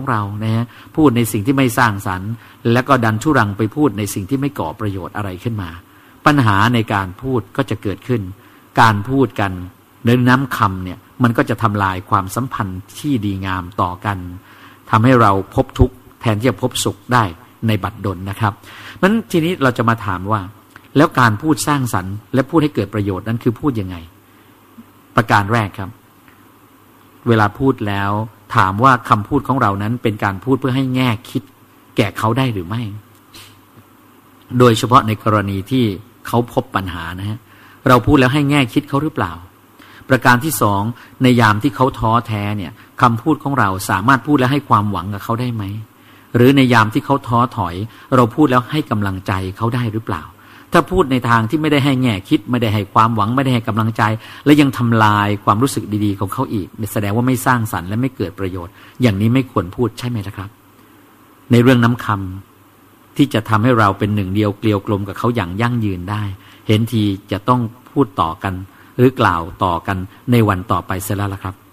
เรานะฮะพูดในสิ่งที่ไม่สร้างสรรค์แล้วก็ดันทุรังไปพูดในสิ่งที่ไม่ก่อประโยชน์อะไรขึ้นมาปัญหาในการพูดก็จะเกิดขึ้นการพูดกันในน้ำคำเนี่ยมันก็จะทำลายความสัมพันธ์ที่ดีงามต่อกันทำให้เราพบทุกข์แทนที่จะพบสุขได้ในบัดดลนะครับนั้นทีนี้เราจะมาถามว่าแล้วการพูดสร้างสรรค์และพูดให้เกิดประโยชน์นั้นคือพูดยังไงประการแรกครับเวลาพูดแล้วถามว่าคำพูดของเรานั้นเป็นการพูดเพื่อให้แง่คิดแก่เขาได้หรือไม่โดยเฉพาะในกรณีที่เขาพบปัญหานะฮะเราพูดแล้วให้แง่คิดเขาหรือเปล่าประการที่สองในยามที่เขาท้อแท้เนี่ยคำพูดของเราสามารถพูดแล้วให้ความหวังกับเขาได้ไหมหรือในยามที่เขาท้อถอยเราพูดแล้วให้กำลังใจเขาได้หรือเปล่าถ้าพูดในทางที่ไม่ได้ให้แง่คิดไม่ได้ให้ความหวังไม่ได้ให้กำลังใจและยังทำลายความรู้สึกดีๆของเขาอีกแสดงว่าไม่สร้างสรรค์และไม่เกิดประโยชน์อย่างนี้ไม่ควรพูดใช่ไหมล่ะครับในเรื่องน้ำคำที่จะทำให้เราเป็นหนึ่งเดียวเกลียวกลมกับเขาอย่างยั่งยืนได้เห็นทีจะต้องพูดต่อกันหรือกล่าวต่อกันในวันต่อไปเสียแล้วล่ะครับ